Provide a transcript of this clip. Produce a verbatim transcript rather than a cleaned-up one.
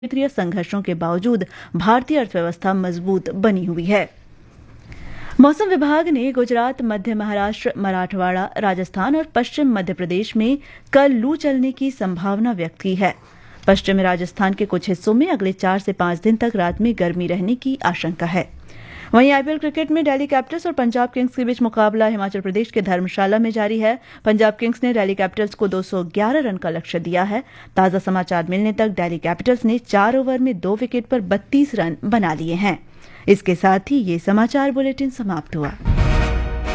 क्षेत्रीय संघर्षों के बावजूद भारतीय अर्थव्यवस्था मजबूत बनी हुई है। मौसम विभाग ने गुजरात, मध्य महाराष्ट्र, मराठवाड़ा, राजस्थान और पश्चिम मध्य प्रदेश में कल लू चलने की संभावना व्यक्त की है। पश्चिमी राजस्थान के कुछ हिस्सों में अगले चार से पांच दिन तक रात में गर्मी रहने की आशंका है। वहीं आईपीएल क्रिकेट में दिल्ली कैपिटल्स और पंजाब किंग्स के बीच मुकाबला हिमाचल प्रदेश के धर्मशाला में जारी है। पंजाब किंग्स ने दिल्ली कैपिटल्स को दो सौ ग्यारह रन का लक्ष्य दिया है। ताजा समाचार मिलने तक दिल्ली कैपिटल्स ने चार ओवर में दो विकेट पर बत्तीस रन बना लिए हैं। इसके साथ ही ये समाचार बुलेटिन समाप्त हुआ।